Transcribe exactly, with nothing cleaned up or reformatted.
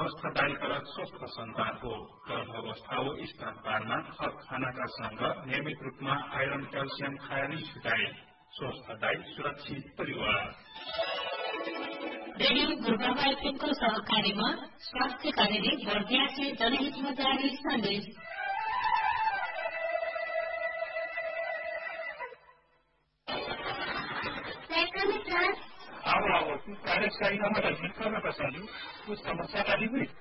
अवस्थादायी तर स्वस्थ सन्तान हो। गर्भावस्था हो स्तनपानमा थप खानाका सँग नियमित रूपमा आइरन क्याल्सियम खाएर नै छुटाए। स्वस्थदायी सुरक्षित परिवार। रेडियो गुरुबाबा एफएमको सहकार्यमा स्वास्थ्य कार्यले बर्दिया से जनहितमा जारी सन्देश। अब अब कार्यशाला में भित्र में कुछ समस्या का भी हुई।